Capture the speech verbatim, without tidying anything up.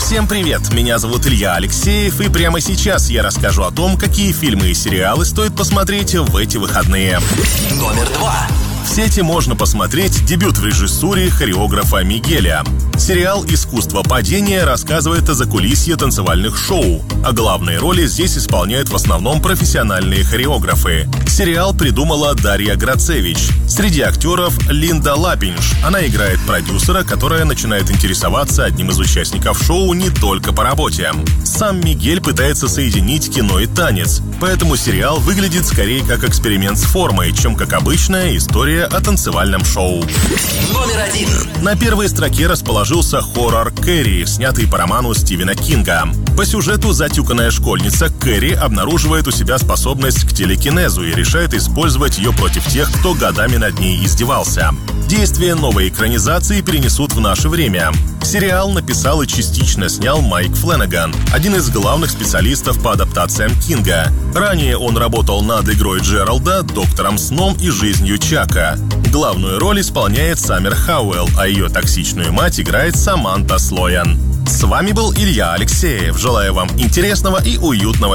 Всем привет, меня зовут Илья Алексеев, и прямо сейчас я расскажу о том, какие фильмы и сериалы стоит посмотреть в эти выходные. Номер два. В сети можно посмотреть дебют в режиссуре хореографа Мигеля. Сериал «Искусство падения» рассказывает о закулисье танцевальных шоу, а главные роли здесь исполняют в основном профессиональные хореографы. Сериал придумала Дарья Грацевич. Среди актеров Линда Лапинш. Она играет продюсера, которая начинает интересоваться одним из участников шоу не только по работе. Сам Мигель пытается соединить кино и танец, поэтому сериал выглядит скорее как эксперимент с формой, чем как обычная история о танцевальном шоу. Номер один. На первой строке расположился хоррор «Кэрри», снятый по роману Стивена Кинга. По сюжету затюканная школьница Кэрри обнаруживает у себя способность к телекинезу и решает использовать ее против тех, кто годами над ней издевался. Действие новой экранизации перенесут в наше время. Сериал написал и частично снял Майк Фленнеган, один из главных специалистов по адаптациям Кинга. Ранее он работал над «Игрой Джералда», «Доктором Сном» и «Жизнью Чака». Главную роль исполняет Саммер Хауэлл, а ее токсичную мать играет Саманта Слоян. С вами был Илья Алексеев. Желаю вам интересного и уютного